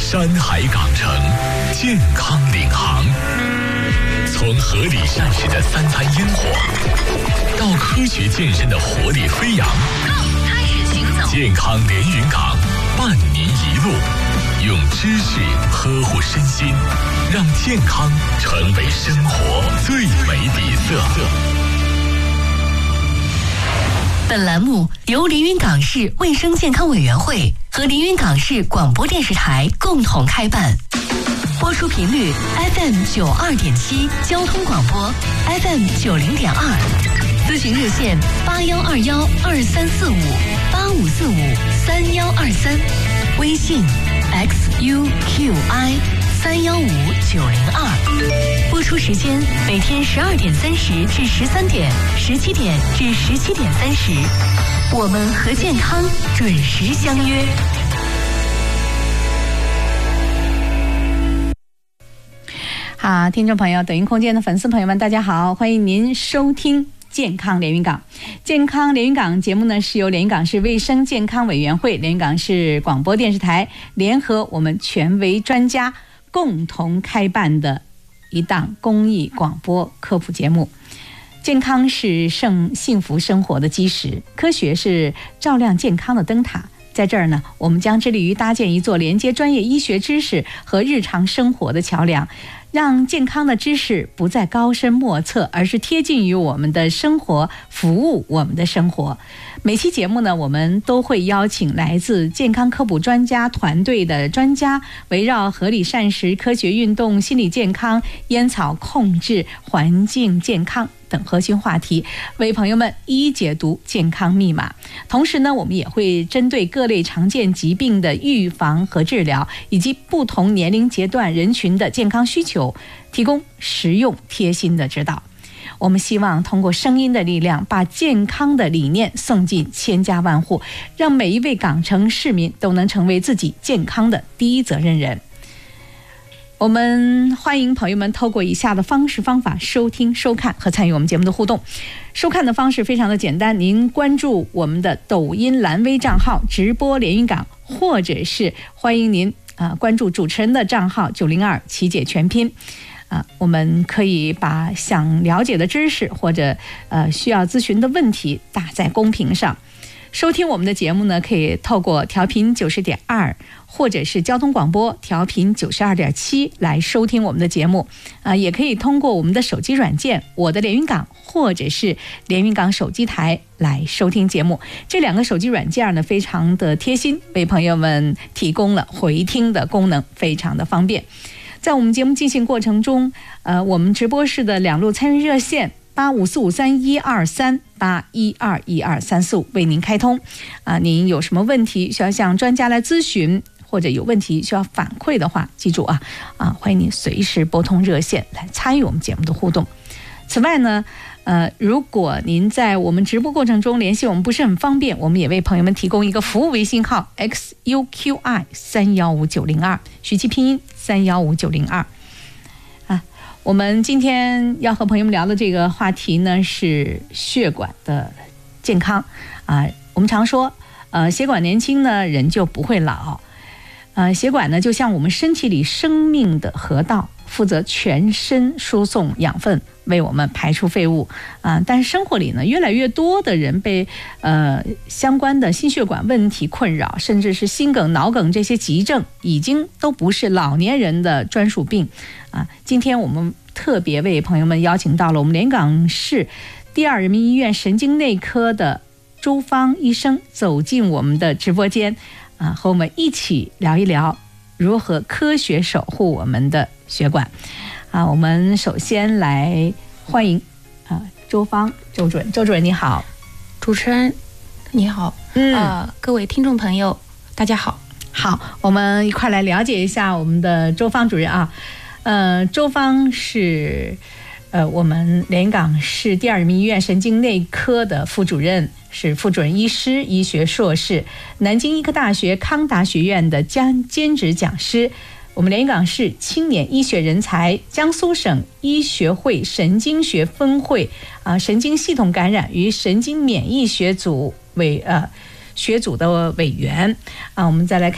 山海港城，健康领航。从合理膳食的三餐烟火，到科学健身的活力飞扬， 开始行走。 健康连云港伴您一路，用知识呵护身心，让健康成为生活最美底色。 本栏目由连云港市卫生健康委员会和连云港市广播电视台共同开办，播出频率 FM92.7 交通广播 FM90.2，咨询热线8121234585453123，微信 XUQI315902。播出时间每天12点30至13点，17点至17点30，我们和健康准时相约。 好，听众朋友，抖音空间的粉丝朋友们，大家好，欢迎您收听健康连云港。健康连云港节目呢，是由连云港市卫生健康委员会、连云港市广播电视台联合我们权威专家共同开办的一档公益广播科普节目。健康是幸福生活的基石，科学是照亮健康的灯塔。在这儿呢，我们将致力于搭建一座连接专业医学知识和日常生活的桥梁，让健康的知识不再高深莫测，而是贴近于我们的生活，服务我们的生活。每期节目呢，我们都会邀请来自健康科普专家团队的专家，围绕合理膳食、科学运动、心理健康、烟草控制、环境健康等核心话题，为朋友们一一解读健康密码。同时呢，我们也会针对各类常见疾病的预防和治疗，以及不同年龄阶段人群的健康需求，提供实用贴心的指导。我们希望通过声音的力量，把健康的理念送进千家万户，让每一位港城市民都能成为自己健康的第一责任人。我们欢迎朋友们透过以下的方法收听、收看和参与我们节目的互动。收看的方式非常的简单，您关注我们的抖音蓝微账号直播连云港，或者是欢迎您关注主持人的账号902奇解全拼。我们可以把想了解的知识或者需要咨询的问题打在公屏上。收听我们的节目呢，可以透过调频90.2，或者是交通广播调频92.7来收听我们的节目。也可以通过我们的手机软件我的连云港，或者是连云港手机台来收听节目。这两个手机软件呢，非常的贴心，为朋友们提供了回听的功能，非常的方便。在我们节目进行过程中，我们直播室的两路参与热线85453123 8121235为您开通。您有什么问题需要向专家来咨询，或者有问题需要反馈的话，记住欢迎您随时拨通热线来参与我们节目的互动。此外呢，如果您在我们直播过程中联系我们不是很方便，我们也为朋友们提供一个服务微信号 XUQI315902，徐其拼音315902。我们今天要和朋友们聊的这个话题呢，是血管的健康。我们常说，血管年轻呢，人就不会老。血管呢，就像我们身体里生命的河道，负责全身输送养分，为我们排出废物。但是生活里呢，越来越多的人被相关的心血管问题困扰，甚至是心梗、脑梗这些急症，已经都不是老年人的专属病。今天我们特别为朋友们邀请到了我们连云港市第2人民医院神经内科的周芳医生走进我们的直播间，和我们一起聊一聊如何科学守护我们的血管。我们首先来欢迎周芳周主任。周主任你好。 主持人你好。各位听众朋友大家好。 好，我们一块来了解一下我们的周芳主任周芳是我们连云港市第2人民医院神经内科的副主任，是副主任医师、医学硕士，南京医科大学康达学院的兼职讲师，我们连云港市青年医学人才，江苏省医学会神经学分会神经系统感染与神经免疫学组的委员我们再来看